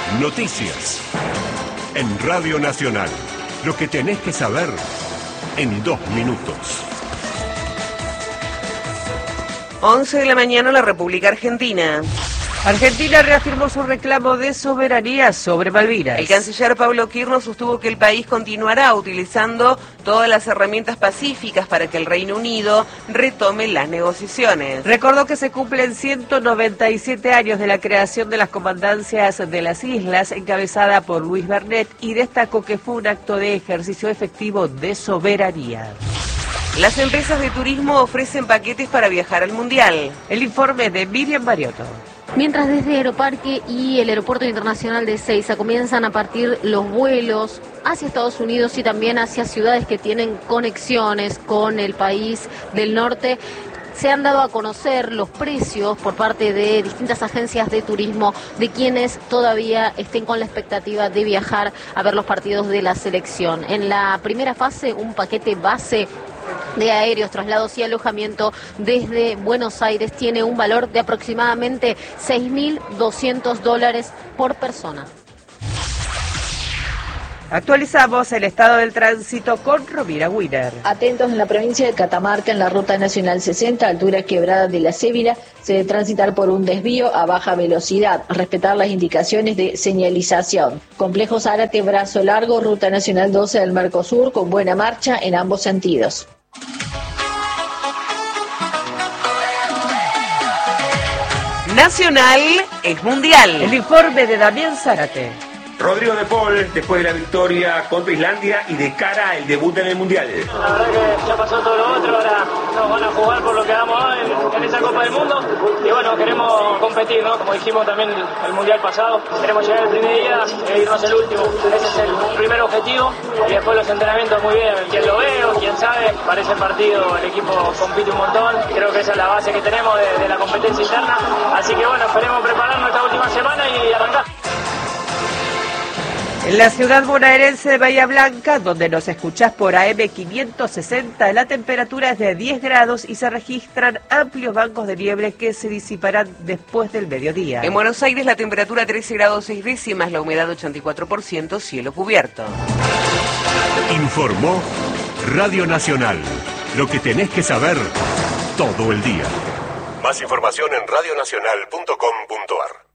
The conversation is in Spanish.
Noticias. En Radio Nacional. Lo que tenés que saber en 2 minutos. 11 de la mañana, la República Argentina. Argentina reafirmó su reclamo de soberanía sobre Malvinas. El canciller Pablo Quirno sostuvo que el país continuará utilizando todas las herramientas pacíficas para que el Reino Unido retome las negociaciones. Recordó que se cumplen 197 años de la creación de las comandancias de las islas, encabezada por Luis Bernet, y destacó que fue un acto de ejercicio efectivo de soberanía. Las empresas de turismo ofrecen paquetes para viajar al Mundial. El informe de Miriam Mariotto. Mientras desde Aeroparque y el Aeropuerto Internacional de Ezeiza comienzan a partir los vuelos hacia Estados Unidos y también hacia ciudades que tienen conexiones con el país del norte, se han dado a conocer los precios por parte de distintas agencias de turismo de quienes todavía estén con la expectativa de viajar a ver los partidos de la selección. En la primera fase, un paquete base de aéreos, traslados y alojamiento desde Buenos Aires tiene un valor de aproximadamente $6.200 por persona. Actualizamos el estado del tránsito con Romina Wiener. Atentos, en la provincia de Catamarca, en la ruta nacional 60, altura Quebrada de la Cébila, se debe transitar por un desvío a baja velocidad, respetar las indicaciones de señalización. Complejo Zárate, Brazo Largo, ruta nacional 12 del Mercosur, con buena marcha en ambos sentidos. Nacional es mundial. El informe de Damián Zárate. Rodrigo de Paul, después de la victoria contra Islandia y de cara al debut en el Mundial. La verdad que ya pasó todo lo otro, ahora nos van a jugar por lo que hagamos en esa Copa del Mundo. Y bueno, queremos competir, ¿no? Como dijimos también el Mundial pasado, queremos llegar el primer día e irnos el último. Ese es el primer objetivo. Y después los entrenamientos muy bien. Quien lo ve o quien sabe, para ese partido el equipo compite un montón. Creo que esa es la base que tenemos de la competencia interna. Así que bueno, esperemos prepararnos esta última semana y arrancar. En la ciudad bonaerense de Bahía Blanca, donde nos escuchás por AM 560, la temperatura es de 10 grados y se registran amplios bancos de nieve que se disiparán después del mediodía. En Buenos Aires la temperatura 13 grados 6 décimas, la humedad 84%, cielo cubierto. Informó Radio Nacional. Lo que tenés que saber todo el día. Más información en radionacional.com.ar.